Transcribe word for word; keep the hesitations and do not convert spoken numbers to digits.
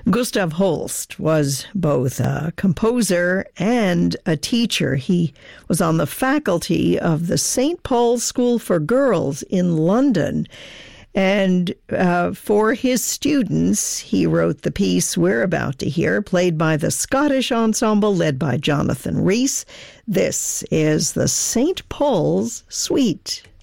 Gustav Holst was both a composer and a teacher. He was on the faculty of the Saint Paul's School for Girls in London. And uh, for his students, he wrote the piece we're about to hear, played by the Scottish Ensemble led by Jonathan Rhys. This is the Saint Paul's Suite.